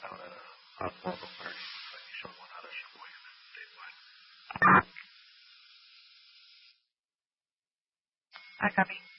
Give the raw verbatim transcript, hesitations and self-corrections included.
out at a, a formal party. Like you showed one out of Sheboygan and statewide. Hi, Copy.